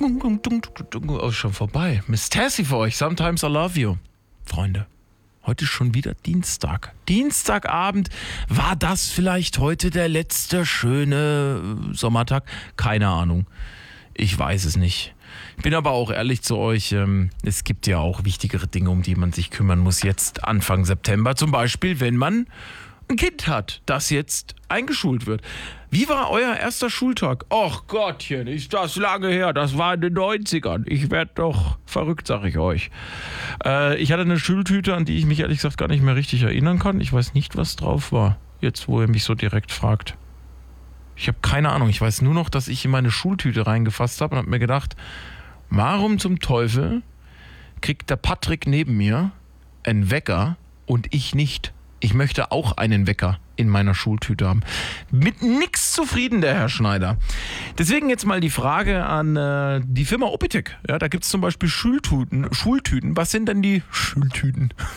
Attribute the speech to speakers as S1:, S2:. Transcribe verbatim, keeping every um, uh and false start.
S1: Oh, schon vorbei. Miss Tassie für euch. Sometimes I love you. Freunde, heute ist schon wieder Dienstag. Dienstagabend. War das vielleicht heute der letzte schöne Sommertag? Keine Ahnung. Ich weiß es nicht. Ich bin aber auch ehrlich zu euch, ähm, es gibt ja auch wichtigere Dinge, um die man sich kümmern muss jetzt Anfang September. Zum Beispiel, wenn man ein Kind hat, das jetzt eingeschult wird. Wie war euer erster Schultag? Och Gottchen, ist das lange her. Das war in den neunzigern. Ich werde doch verrückt, sag ich euch. Äh, ich hatte eine Schultüte, an die ich mich ehrlich gesagt gar nicht mehr richtig erinnern kann. Ich weiß nicht, was drauf war. Jetzt, wo ihr mich so direkt fragt. Ich habe keine Ahnung. Ich weiß nur noch, dass ich in meine Schultüte reingefasst habe und habe mir gedacht, warum zum Teufel kriegt der Patrick neben mir einen Wecker und ich nicht? Ich möchte auch einen Wecker in meiner Schultüte haben. Mit nix zufrieden, der Herr Schneider. Deswegen jetzt mal die Frage an äh, die Firma Opitec. Ja, da gibt es zum Beispiel Schultüten. Schultüten. Was sind denn die Schultüten?